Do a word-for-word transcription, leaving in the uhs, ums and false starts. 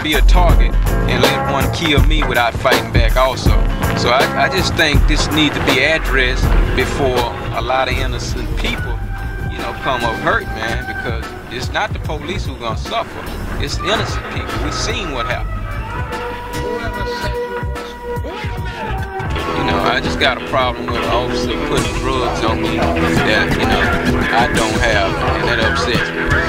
be a target and let one kill me without fighting back also. So I, I just think this needs to be addressed before a lot of innocent people, you know, come up hurt, man, because it's not the police who gonna suffer. It's innocent people. We seen what happened. You know, I just got a problem with an officer putting drugs on me that, you know, I don't have, and that upsets me.